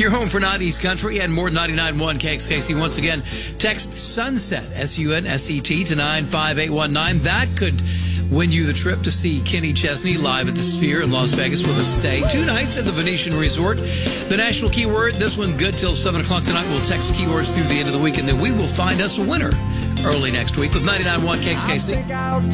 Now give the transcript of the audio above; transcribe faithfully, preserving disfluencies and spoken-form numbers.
Your home for nineties country and more. Ninety-nine point one K X K C. Once again, text Sunset, S U N S E T, to nine five eight one nine. That could win you the trip to see Kenny Chesney live at the Sphere in Las Vegas with a stay. Two nights at the Venetian Resort. The national keyword, this one good till seven o'clock tonight. We'll text keywords through the end of the week, and then we will find us a winner early next week with ninety-nine point one K X K C.